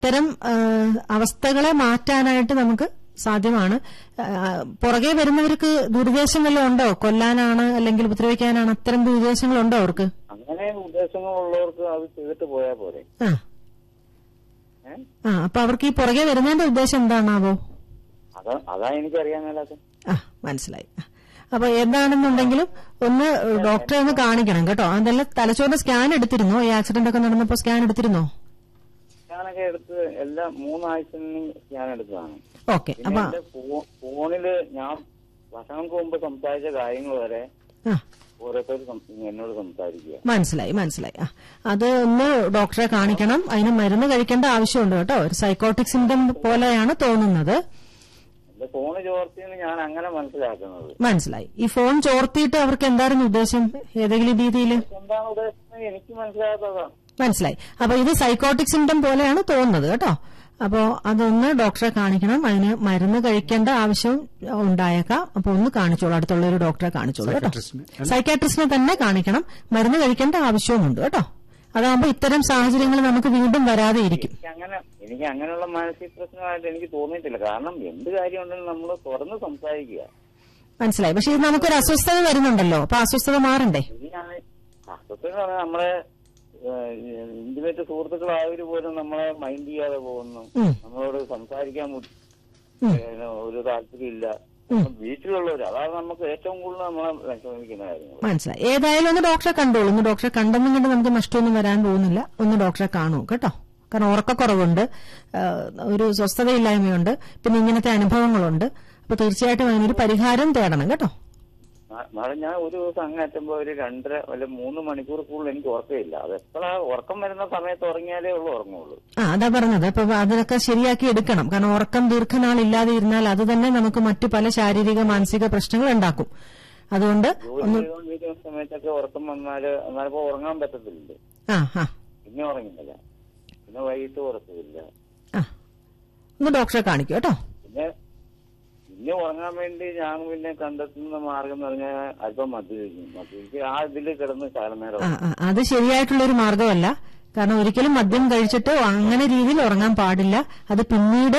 ഇത്തരം അവസ്ഥകളെ മാറ്റാനായിട്ട് നമുക്ക് സാധ്യമാണ്. പുറകെ വരുന്നവർക്ക് ദുരുദ്ദേശം വല്ലതും ഉണ്ടോ? കൊല്ലാനാണ് അല്ലെങ്കിൽ ഉപദ്രവിക്കാനാണ്, അത്തരം ദുരുദ്ദേശങ്ങളുണ്ടോ അവർക്ക്? അങ്ങനെ ഉദ്ദേശങ്ങളുള്ളവർക്ക് അത് ചെയ്തിട്ട് പോയാൽ പോരെ. അപ്പൊ അവർക്ക് ഈ പുറകെ വരുന്നതിന്റെ ഉദ്ദേശം എന്താണാവോ? അതാ എനിക്കറിയാൻ മേലാത്ത. മനസ്സിലായി. അപ്പൊ എന്താണെന്നുണ്ടെങ്കിലും ഒന്ന് ഡോക്ടറെ ഒന്ന് കാണിക്കണം കേട്ടോ. അതെല്ലാം തലച്ചോറിന്റെ സ്കാൻ എടുത്തിരുന്നോ? ഈ ആക്സിഡന്റ് ഒക്കെ നടന്നപ്പോ സ്കാൻ എടുത്തിരുന്നോ? സ്കാനൊക്കെ എടുത്ത് എല്ലാം 3 ആഴ്ച സ്കാൻ എടുത്തതാണ്. ഓക്കെ. അപ്പൊ ഫോണില് ഞാൻ വർഷങ്ങൾക്ക് മുമ്പ് സംസാരിച്ച കാര്യങ്ങൾ വരെ ഓരോരുത്തർ എന്നോട് സംസാരിക്കുക. മനസ്സിലായി. അത് ഒന്ന് ഡോക്ടറെ കാണിക്കണം. അതിന് മരുന്ന് കഴിക്കേണ്ട ആവശ്യമുണ്ട് കേട്ടോ. ഒരു സൈക്കോട്ടിക് സിംറ്റം പോലെയാണ് തോന്നുന്നത്. ഫോണ് ചോർത്തിയെന്ന് ഞാൻ അങ്ങനെ മനസ്സിലാക്കുന്നത്. മനസ്സിലായി. ഈ ഫോൺ ചോർത്തിയിട്ട് അവർക്ക് എന്തായിരുന്നു ഉദ്ദേശം? ഏതെങ്കിലും രീതിയിൽ എന്താണ് ഉദ്ദേശം എനിക്ക് മനസ്സിലാകാത്തതാണ്. മനസ്സിലായി. അപ്പൊ ഇത് സൈക്കോട്ടിക് സിംറ്റം പോലെയാണ് തോന്നുന്നത് കേട്ടോ. അപ്പോ അതൊന്ന് ഡോക്ടറെ കാണിക്കണം. അതിന് മരുന്ന് കഴിക്കേണ്ട ആവശ്യം ഉണ്ടായേക്കാം. അപ്പൊ ഒന്ന് കാണിച്ചോളൂ, അടുത്തുള്ള ഒരു ഡോക്ടറെ കാണിച്ചോളൂ കേട്ടോ. സൈക്കാട്രിസ്റ്റിനെ തന്നെ കാണിക്കണം. മരുന്ന് കഴിക്കേണ്ട ആവശ്യവുമുണ്ട് കേട്ടോ. അതാകുമ്പോ ഇത്തരം സാഹചര്യങ്ങൾ നമുക്ക് വീണ്ടും വരാതെ ഇരിക്കും. എനിക്ക് അങ്ങനെയുള്ള മാനസിക പ്രശ്നമായിട്ട് എനിക്ക് തോന്നിയിട്ടില്ല. കാരണം എന്ത് കാര്യമുണ്ടെങ്കിലും നമ്മൾ തുറന്ന് സംസാരിക്കുക. മനസ്സിലായി. പക്ഷെ ഇത് നമുക്കൊരു അസ്വസ്ഥത വരുന്നുണ്ടല്ലോ. അപ്പൊ അസ്വസ്ഥത മാറണ്ടേ? അസ്വസ്ഥത നമ്മളെ ഇന്റിമേറ്റ് സുഹൃത്തുക്കളായവര് പോലും നമ്മളെ മൈൻഡ് ചെയ്യാതെ പോകുന്നു. നമ്മളോട് സംസാരിക്കാൻ ഒരു താല്പര്യമില്ല. വീട്ടിലുള്ളവര്, അതാണ് നമുക്ക് ഏറ്റവും കൂടുതൽ നമ്മളെ വിഷമിക്കുന്ന കാര്യങ്ങൾ. മനസ്സിലായി. ഏതായാലും ഒന്ന് ഡോക്ടറെ കണ്ടോളൂ. ഒന്ന് ഡോക്ടറെ കണ്ടെന്നും കണ്ട് നമുക്ക് നഷ്ടമൊന്നും വരാൻ പോകുന്നില്ല. ഒന്ന് ഡോക്ടറെ കാണൂ കേട്ടോ. കാരണം ഉറക്കക്കുറവുണ്ട്, ഒരു സ്വസ്ഥതയില്ലായ്മയുണ്ട്, പിന്നെ ഇങ്ങനത്തെ അനുഭവങ്ങളുണ്ട്. അപ്പൊ തീർച്ചയായിട്ടും അതിനൊരു പരിഹാരം തേടണം കേട്ടോ. നാളെ ഞാൻ ഒരു ദിവസം അങ്ങ് എത്തുമ്പോ ഒരു 2.5 അല്ലെ 3 മണിക്കൂർ കൂടുതൽ എനിക്ക് ഉറക്കമില്ല. അത് എപ്പോഴാ ഉറക്കം വരുന്ന സമയത്ത് ഉറങ്ങിയാലേ ഉറങ്ങുള്ളൂ. അതാ പറഞ്ഞത്. അപ്പൊ അതിനൊക്കെ ശരിയാക്കി എടുക്കണം. കാരണം ഉറക്കം ദീർഘനാൾ ഇല്ലാതെ ഇരുന്നാൽ അത് തന്നെ നമുക്ക് മറ്റു പല ശാരീരിക മാനസിക പ്രശ്നങ്ങൾ ഉണ്ടാക്കും. അതുകൊണ്ട് സമയത്തൊക്കെ ഉറക്കം എന്നാലിപ്പോ ഉറങ്ങാൻ പറ്റത്തില്ല. പിന്നെ ഉറങ്ങുന്നില്ല, പിന്നെ വൈകിട്ട് ഉറക്കമില്ല. ഒന്ന് ഡോക്ടറെ കാണിക്കും കേട്ടോ. പിന്നെ ഉറങ്ങാൻ വേണ്ടി ഞാൻ പിന്നെ കണ്ടെത്തുന്ന മാർഗം എന്ന് പറഞ്ഞാൽ അല്പം മദ്യപിക്കും. ആ ഇതിൽ കിടന്ന് കാലനേരം. അത് ശരിയായിട്ടുള്ളൊരു മാർഗമല്ല. കാരണം ഒരിക്കലും മദ്യം കഴിച്ചിട്ട് അങ്ങനെ രീതിയിൽ ഉറങ്ങാൻ പാടില്ല. അത് പിന്നീട്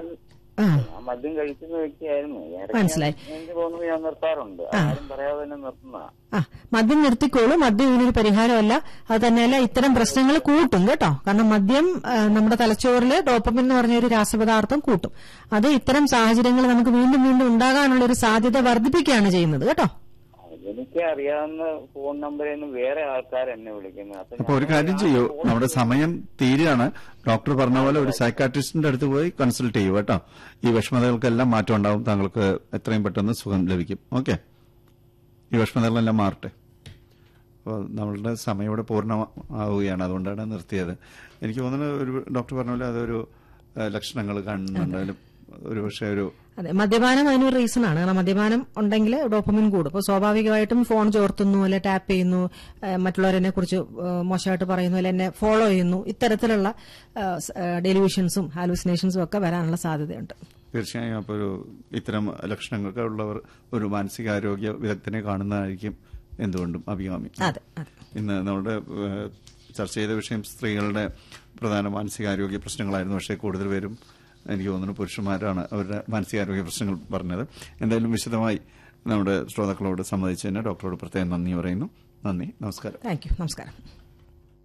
മദ്യം കഴിക്കുന്ന വ്യക്തിയായിരുന്നു. മനസ്സിലായി. എനിക്ക് തോന്നുന്നു ഞാൻ നിർത്താറുണ്ട്. ആരും പറയാതെ തന്നെ നിർത്തുന്നതാണ്. മദ്യം നിർത്തിക്കോളൂ. മദ്യം ഇതിനൊരു പരിഹാരമല്ല. അത് തന്നെയല്ല, ഇത്തരം പ്രശ്നങ്ങൾ കൂട്ടും കേട്ടോ. കാരണം മദ്യം നമ്മുടെ തലച്ചോറില് ഡോപ്പമിൻ എന്ന് പറഞ്ഞ ഒരു രാസപദാർത്ഥം കൂട്ടും. അത് ഇത്തരം സാഹചര്യങ്ങൾ നമുക്ക് വീണ്ടും വീണ്ടും ഉണ്ടാകാനുള്ള ഒരു സാധ്യത വർദ്ധിപ്പിക്കുകയാണ് ചെയ്യുന്നത് കേട്ടോ. എനിക്ക് അറിയാവുന്ന ഫോൺ നമ്പറിൽ നിന്ന് വേറെ ആൾക്കാർ എന്നെ വിളിക്കുന്നത്. അപ്പൊ ഒരു കാര്യം ചെയ്യൂ, നമ്മുടെ സമയം തീരെയാണ്. ഡോക്ടർ പറഞ്ഞ പോലെ ഒരു സൈക്കാട്രിസ്റ്റിന്റെ അടുത്ത് പോയി കൺസൾട്ട് ചെയ്യൂ കേട്ടോ. ഈ വിഷമതകൾക്കെല്ലാം മാറ്റം ഉണ്ടാവും. താങ്കൾക്ക് എത്രയും പെട്ടെന്ന് സുഖം ലഭിക്കും. ഓക്കെ, ഈ വിഷമതകളെല്ലാം മാറട്ടെ. അപ്പോൾ നമ്മളുടെ സമയം ഇവിടെ പൂർണ്ണമാവുകയാണ്, അതുകൊണ്ടാണ് നിർത്തിയത്. എനിക്ക് തോന്നുന്നത് ഒരു ഡോക്ടർ പറഞ്ഞ പോലെ അതൊരു ലക്ഷണങ്ങൾ കാണുന്നുണ്ടായാലും ഒരു പക്ഷേ ഒരു അതെ, മദ്യപാനം അതിനൊരു റീസൺ ആണ്. കാരണം മദ്യപാനം ഉണ്ടെങ്കിൽ ഡോപ്പമിൻ കൂടും. അപ്പോൾ സ്വാഭാവികമായിട്ടും ഫോൺ ചോർത്തുന്നു, അല്ലെ ടാപ്പ് ചെയ്യുന്നു, മറ്റുള്ളവരെന്നെ കുറിച്ച് മോശമായിട്ട് പറയുന്നു, അല്ലെ എന്നെ ഫോളോ ചെയ്യുന്നു, ഇത്തരത്തിലുള്ള ഡെലിവിഷൻസും ഹാലുസിനേഷൻസും ഒക്കെ വരാനുള്ള സാധ്യതയുണ്ട്. തീർച്ചയായും. അപ്പോൾ ഇത്തരം ലക്ഷണങ്ങളൊക്കെ ഉള്ളവർ ഒരു മാനസികാരോഗ്യ വിദഗ്ധനെ കാണുന്നതായിരിക്കും എന്തുകൊണ്ടും അഭികാമ്യം. ഇന്ന് നമ്മുടെ ചർച്ച ചെയ്ത വിഷയം സ്ത്രീകളുടെ പ്രധാന മാനസികാരോഗ്യ പ്രശ്നങ്ങളായിരുന്നു. പക്ഷേ കൂടുതൽ പേരും എനിക്ക് തോന്നുന്നു പുരുഷന്മാരാണ് അവരുടെ മാനസികാരോഗ്യ പ്രശ്നങ്ങൾ പറഞ്ഞത്. എന്തായാലും വിശദമായി നമ്മുടെ ശ്രോതാക്കളോട് സംബന്ധിച്ചതിന് ഡോക്ടറോട് പ്രത്യേകം നന്ദി പറയുന്നു. നന്ദി, നമസ്കാരം. Thank you. നമസ്കാരം.